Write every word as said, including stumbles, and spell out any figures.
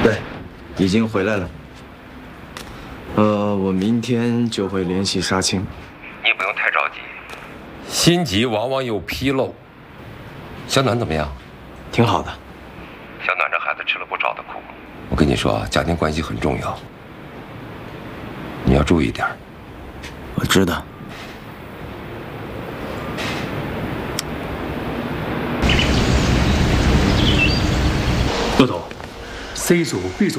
对，已经回来了。呃，我明天就会联系沙青。 你不用太着急，心急往往有纰漏。小暖怎么样？ 挺好的。 小暖这孩子吃了不少的苦。我跟你说，家庭关系很重要，你要注意点。 我知道。 陆总 ，C 组、B 组。